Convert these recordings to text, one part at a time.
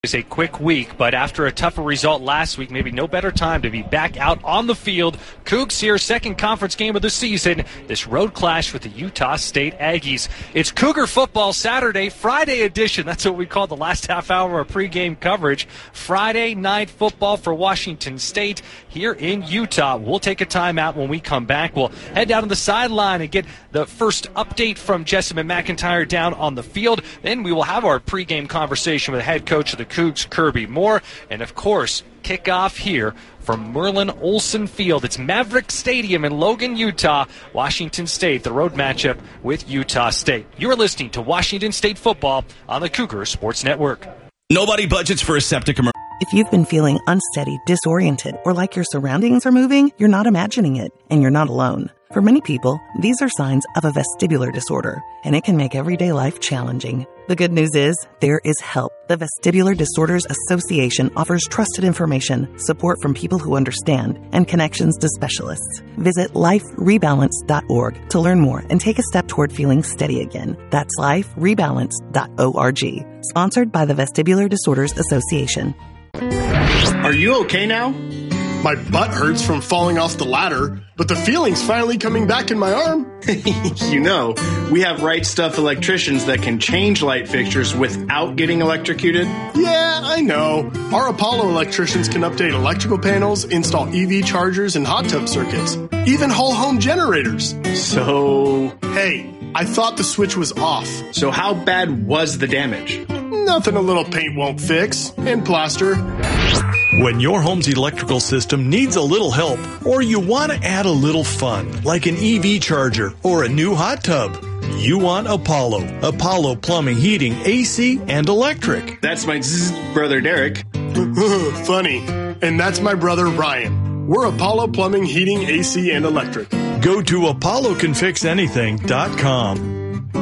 It's a quick week, but after a tougher result last week, maybe no better time to be back out on the field. Cougs here, second conference game of the season. This road clash with the Utah State Aggies. It's Cougar football Saturday, Friday edition. That's what we call the last half hour of pregame coverage. Friday night football for Washington State here in Utah. We'll take a timeout when we come back. We'll head down to the sideline and get the first update from Jessamyn McIntyre down on the field. Then we will have our pregame conversation with the head coach of the Cougs, Kirby Moore, and of course, kickoff here from Merlin Olsen Field. It's Maverick Stadium in Logan, Utah. Washington State, the road matchup with Utah State. You're listening to Washington State football on the Cougar Sports Network. Nobody budgets for a septic emergency. If you've been feeling unsteady, disoriented, or like your surroundings are moving, you're not imagining it, and you're not alone. For many people, these are signs of a vestibular disorder, and it can make everyday life challenging. The good news is, there is help. The Vestibular Disorders Association offers trusted information, support from people who understand, and connections to specialists. Visit liferebalance.org to learn more and take a step toward feeling steady again. That's liferebalance.org. Sponsored by the Vestibular Disorders Association. Are you okay now? My butt hurts from falling off the ladder, but the feeling's finally coming back in my arm. You know, we have Right Stuff electricians that can change light fixtures without getting electrocuted. Yeah, I know. Our Apollo electricians can update electrical panels, install EV chargers and hot tub circuits, even whole home generators. So, hey, I thought the switch was off. So how bad was the damage? Nothing a little paint won't fix. And plaster. When your home's electrical system needs a little help, or you want to add a little fun, like an EV charger or a new hot tub, you want Apollo. Apollo Plumbing, Heating, AC, and Electric. That's my brother Derek. Funny. And that's my brother Ryan. We're Apollo Plumbing, Heating, AC, and Electric. Go to apollocanfixanything.com.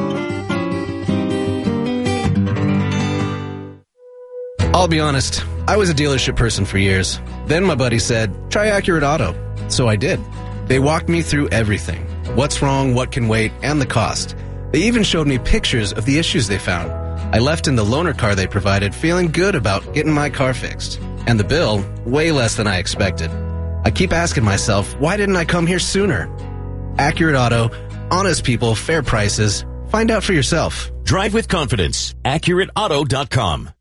I'll be honest, I was a dealership person for years. Then my buddy said, try Accurate Auto. So I did. They walked me through everything. What's wrong, what can wait, and the cost. They even showed me pictures of the issues they found. I left in the loaner car they provided feeling good about getting my car fixed. And the bill, way less than I expected. I keep asking myself, why didn't I come here sooner? Accurate Auto, honest people, fair prices. Find out for yourself. Drive with confidence. AccurateAuto.com.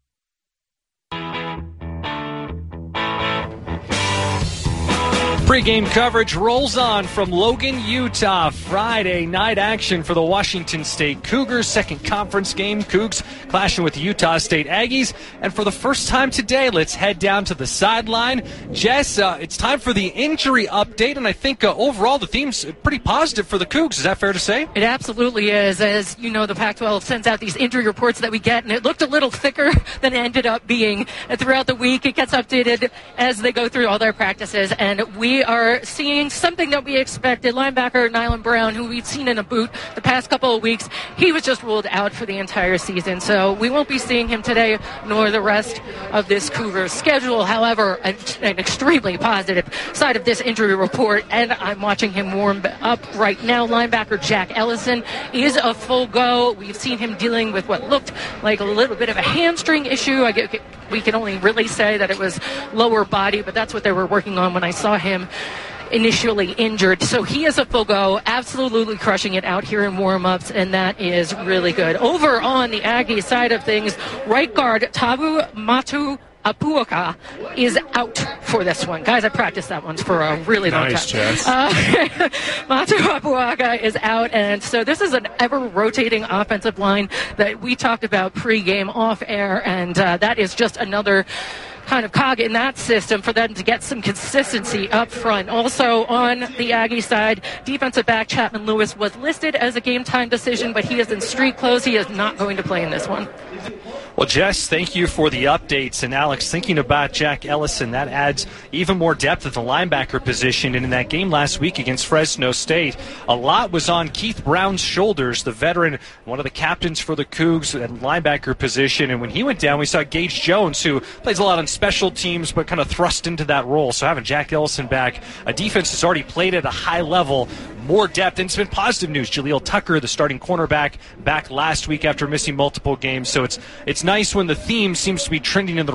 Pre-game coverage rolls on from Logan, Utah. Friday night action for the Washington State Cougars. Second conference game. Cougs clashing with the Utah State Aggies. And for the first time today, let's head down to the sideline. Jess, it's time for the injury update, and I think overall the theme's pretty positive for the Cougs. Is that fair to say? It absolutely is. As you know, the Pac-12 sends out these injury reports that we get, and it looked a little thicker than it ended up being. And throughout the week, it gets updated as they go through all their practices, and we are seeing something that we expected. Linebacker Nylan Brown, who we've seen in a boot the past couple of weeks, he was just ruled out for the entire season. So we won't be seeing him today, nor the rest of this Cougars schedule. However, an extremely positive side of this injury report, and I'm watching him warm up right now. Linebacker Jack Ellison is a full go. We've seen him dealing with what looked like a little bit of a hamstring issue. We can only really say that it was lower body, but that's what they were working on when I saw him initially injured. So he is a full go, absolutely crushing it out here in warm-ups, and that is really good. Over on the Aggie side of things, right guard Tabu Matu Apuaka is out for this one. Guys, I practiced that one for a really long time. Nice, Jess. Matu Apuaka is out, and so this is an ever-rotating offensive line that we talked about pre-game off-air, and that is just another kind of cog in that system for them to get some consistency up front. Also on the Aggie side, defensive back Chapman Lewis was listed as a game-time decision, but he is in street clothes. He is not going to play in this one. Well, Jess, thank you for the updates. And Alex, thinking about Jack Ellison, that adds even more depth at the linebacker position. And in that game last week against Fresno State, a lot was on Keith Brown's shoulders, the veteran, one of the captains for the Cougs at linebacker position. And when he went down, we saw Gage Jones, who plays a lot on special teams, but kind of thrust into that role. So having Jack Ellison back, a defense that's already played at a high level, more depth, and it's been positive news. Jaleel Tucker, the starting cornerback, back last week after missing multiple games. So it's nice when the theme seems to be trending in the